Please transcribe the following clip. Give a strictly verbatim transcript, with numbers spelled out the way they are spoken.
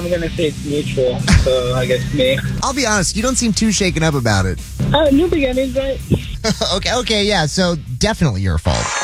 I'm going to say it's mutual, so I guess me. I'll be honest, you don't seem too shaken up about it. Uh, new beginnings, right? okay, okay, yeah, so definitely your fault.